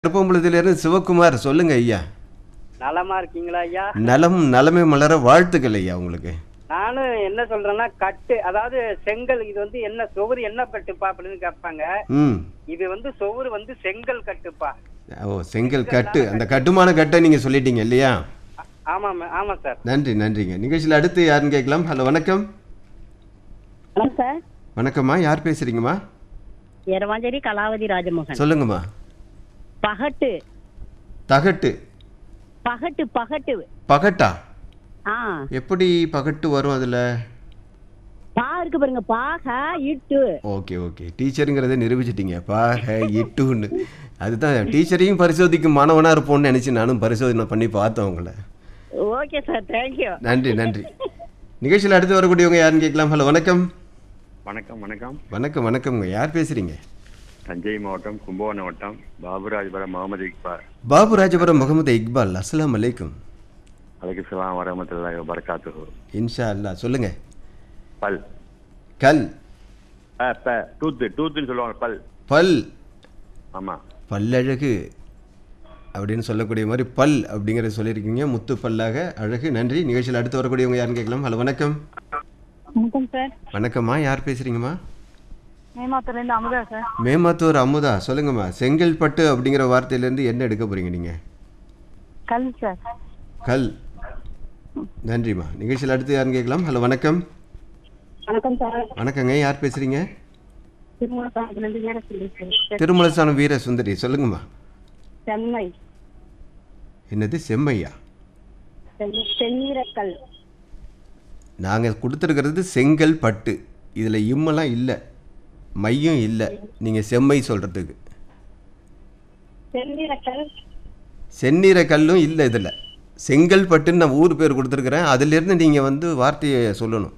கருப்பம்புலத்திலிருந்து சிவகுமார் சொல்லுங்க ஐயா. நலமா இருக்கீங்களா ஐயா? நலம் நலமே மலர வாழ்த்துக்கள் ஐயா உங்களுக்கு. நானும் என்ன சொல்றேன்னா கட்டு, அதாவது செங்கல். இது வந்து என்ன சுவரு என்ன கட்டுப்பா அப்படின்னு கேட்பாங்க. ம். இது சுவரு செங்கல் கட்டுப்பா. ஓ, செங்கல் கட்டு. அந்த கட்டுமான கட்டை நீங்க சொல்லிட்டீங்க இல்லையா? ஆமா ஆமா சார். நன்றி நன்றிங்க. நிகழ்ச்சியில் அடுத்து யாருன்னு கேட்கலாம். ஹலோ, வணக்கம். Hello sir. வணக்கம்மா, யார் பேசுறீங்கம்மா? எரவாஞ்சேரி கலாவதி ராஜமோகன். சொல்லுங்கம்மா. பகட்டு. தகட்டு. பகட்டு பகட்டு. பகட்டா? ஆ. எப்படி பகட்டு வரும் அதுல? பா இருக்கு பாருங்க, பாக இட்டு. Okay okay, டீச்சருங்கிறத நிரூபிச்சிட்டீங்க. பாக இட்டுன்னு. அதுதான் டீச்சரையும் பரிசோதிக்கும் மாணவனா இருப்போம்னு நினைச்சு நானும் பரிசோதனை பண்ணி பார்த்தேன் உங்களை. Okay sir, thank you. நன்றி நன்றி. நிகழ்ச்சியில் அடுத்து வரக்கூடியவங்க யாருன்னு கேட்கலாம். ஹலோ, வணக்கம். வணக்கம் வணக்கம் வணக்கம் வணக்கம்ங்க. யார் பேசுறீங்க? தஞ்சை மாவட்டம் கும்பகோணம் வட்டம் பாபுராஜபுரம் முகமது இக்பால். பாபுராஜபுரம் முகமது இக்பால். அஸ்ஸலாமு அலைக்கும். அலைக்குஸ்ஸலாம் வரஹ்மத்துல்லாஹி வபரகாத்துஹு. இன்ஷா அல்லாஹ். சொல்லுங்க. பல். கல். டூத்துன்னு சொல்லுவாங்க. பல். பல். ஆமா. பல்லழகு அப்படின்னு சொல்லக்கூடிய மாதிரி பல் அப்படிங்கிறத சொல்லியிருக்கீங்க. முத்து பல்லாக அழகு. நன்றி. நிகழ்ச்சியில் அடுத்து வரக்கூடியவங்க யாருன்னு கேட்கலாம். ஹலோ, வணக்கம். வணக்கம் சார். வணக்கம்மா, யார் பேசுறீங்கம்மா? மேமாத்தூர்லேருந்து அமுதா சார். மேமாத்தூர் அமுதா. சொல்லுங்கம்மா. செங்கல்பட்டு அப்படிங்கிற வார்த்தையிலேருந்து என்ன எடுக்க போறீங்க நீங்க? கல் சார். கல். நன்றிம்மா. நிகழ்ச்சியில் அடுத்து யாருன்னு கேட்கலாம். ஹலோ, வணக்கம். வணக்கம் சார். வணக்கங்க. யார் பேசுறீங்க? திருமணத்திலிருந்து வீரசுந்தரி சார். திருமலசானம் வீர சுந்தரி. சொல்லுங்கம்மா. செம்மை. என்னது செம்மையா? செந்நீரக்கல். நாங்கள் கொடுத்துருக்கிறது செங்கல் பட்டு. இதில் இம்மெல்லாம் இல்லை, மையும் இல்லை. நீங்கள் செம்மை சொல்கிறதுக்கு செந்நீரக்கல். செந்நீர கல்லும் இல்லை. இதில் செங்கல் பட்டுன்னு நான் ஊர் பேர் கொடுத்துருக்குறேன். அதிலிருந்து நீங்கள் வார்த்தையை சொல்லணும்.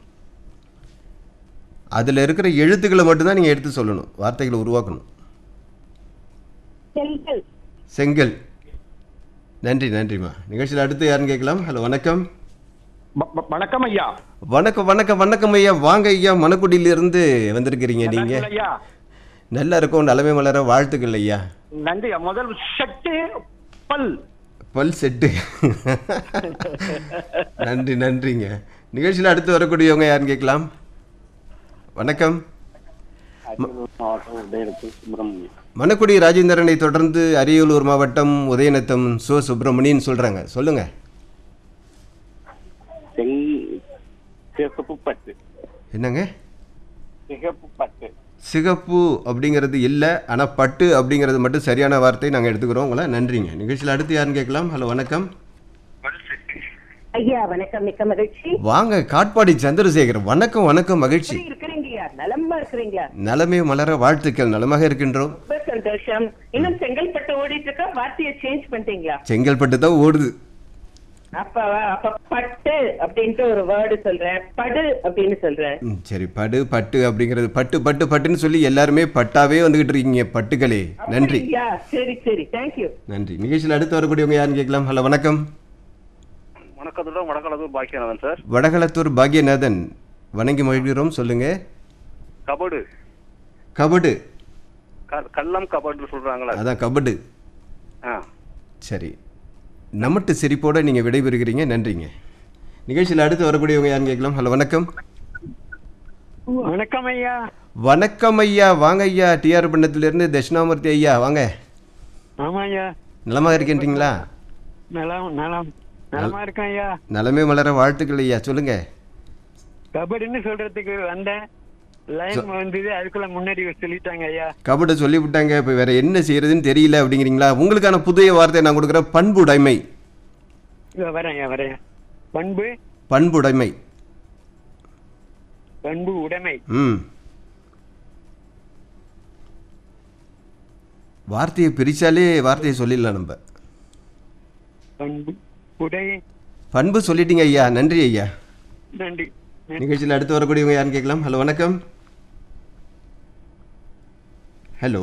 அதில் இருக்கிற எழுத்துக்களை மட்டும்தான் நீங்கள் எடுத்து சொல்லணும். வார்த்தைகளை உருவாக்கணும். செங்கல். செங்கல். நன்றி நன்றிம்மா. நிகழ்ச்சியில் அடுத்து யாருன்னு கேட்கலாம். ஹலோ, வணக்கம். வணக்கம் ஐயா. வணக்கம் வணக்கம் வணக்கம் ஐயா. வாங்க ஐயா. மணக்குடியிலிருந்து வந்திருக்கிறீங்க நீங்க. ஐயா நல்லா இருக்கும். நலமே மலர வாழ்த்துக்கள் ஐயா. நன்றி. முதல் செட்டு பல். பல் செட்டு. நன்றி நன்றிங்க. நிகழ்ச்சியில் அடுத்து வரக்கூடியவங்க யாருன்னு கேட்கலாம். வணக்கம். மணக்குடி ராஜேந்திரனை தொடர்ந்து அரியலூர் மாவட்டம் உதயநத்தம் சுப்பிரமணியன் சொல்றாங்க. சொல்லுங்க. என்னங்க? சிகப்பு அப்படிங்கிறது இல்லை, ஆனால் பட்டு அப்படிங்கிறது மட்டும் சரியான வார்த்தை. நாங்கள் எடுத்துக்கிறோம் உங்களை. நன்றிங்க. நிகழ்ச்சியில் அடுத்து யாருன்னு கேட்கலாம். ஹலோ, வணக்கம். ஐயா வணக்கம், மிக்க மகிழ்ச்சி. வாங்க. காட்பாடி சந்திரசேகர். வணக்கம் வணக்கம். மகிழ்ச்சி. இருக்கிறீங்களா? நலமா இருக்கிறீங்களா? நலமே மலர வாழ்த்துக்கள். நலமாக இருக்கின்றோம். ரொம்ப சந்தோஷம். இன்னும் செங்கல்பட்டு ஓடிட்டு இருக்கா? வார்த்தையை சேஞ்ச் பண்ணிட்டீங்களா? செங்கல்பட்டு தான் ஓடுது. அப்ப பட்டு அப்படின்ட்டு ஒரு வேர்டு சொல்றேன், படு அப்படின்னு சொல்றேன். சரி. படு பட்டு அப்படிங்கிறது பட்டு பட்டு பட்டுன்னு சொல்லி எல்லாருமே பட்டாவே வந்துகிட்டு இருக்கீங்க. பட்டுக்களே. நன்றி. சரி சரி, தேங்க்யூ. நன்றி. நிகழ்ச்சியில் அடுத்து வரக்கூடியவங்க யாருன்னு கேட்கலாம். ஹலோ, வணக்கம். வணக்கத்துடன் வடகளத்தூர் பாக்கியநாதன் சார். வடகளத்தூர் பாக்யநாதன். வணங்கி மகிழ்கிறோம். சொல்லுங்க. கபடு. கபடு. கள்ளம் கபடு சொல்றாங்களா? அதான் கபடு. சரி. நமட்டு சிரிப்போட நீங்க விடைபெறுகிறீங்க. நன்றிங்க. நிகழ்ச்சியில் அடுத்து வரக்கூடியவங்க யாருன்னு கேட்கலாம். ஹலோ, வணக்கம். வணக்கம் ஐயா. வணக்கம் ஐயா. வாங்க ஐயா. டிஆர் பண்ணத்திலிருந்து தட்சிணாமூர்த்தி ஐயா. வாங்க. ஆமா ஐயா. நலமாக இருக்கின்றீங்களா? நலம் நலம் நலமா இருக்கேன் ஐயா. நலமே மலர வாழ்த்துக்கள் ஐயா. சொல்லுங்க. கபடின்னு சொல்றதுக்கு வந்தேன், லைன் வந்தது, அதுக்குள்ள முன்னாடி சொல்லிட்டாங்க ஐயா. கபடி சொல்லி விட்டாங்க. இப்போ வேற என்ன செய்யறதுன்னு தெரியல அப்படிங்கிறீங்களா? உங்களுக்கான புதிய வார்த்தை நான் கொடுக்குறேன். பண்புடைமை. வரேன் ஐயா, வரேன். பண்பு. பண்புடைமை. பண்பு உடைமை. வார்த்தையை பிரிச்சாலே வார்த்தையை சொல்லிடலாம் நம்ம. பண்பு உடை. பண்பு சொல்லிட்டீங்க ஐயா. நன்றி ஐயா. நன்றி. நிகழ்ச்சியில் அடுத்து வரக்கூடியவங்க யாருன்னு கேட்கலாம். ஹலோ, வணக்கம். ஹலோ.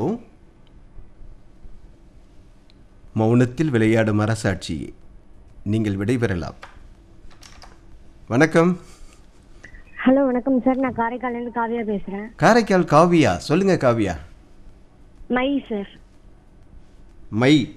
மௌனத்தில் விளையாடும் அரசாட்சி. நீங்கள் விடைபெறலாம். வணக்கம். ஹலோ, வணக்கம் சார். நான் காரைக்கால்லேருந்து காவியா பேசுகிறேன். காரைக்கால் காவியா. சொல்லுங்க காவியா. My sir. மை.